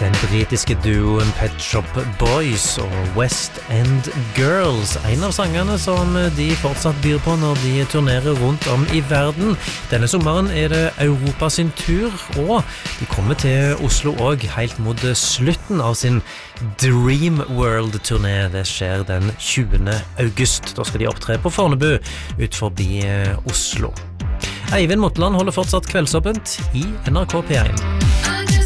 Den britiske duoen Pet Shop Boys og West End Girls, en av sangene som de fortsatt byr på når de turnerer rundt om i verden. Denne sommeren det Europa sin tur, og de kommer til Oslo også helt mot slutten av sin Dream World-turné. Det skjer den 20. august. Da skal de opptre på Fornebu ut forbi Oslo. Eivind Motland holder fortsatt kveldsåpent i NRK P1.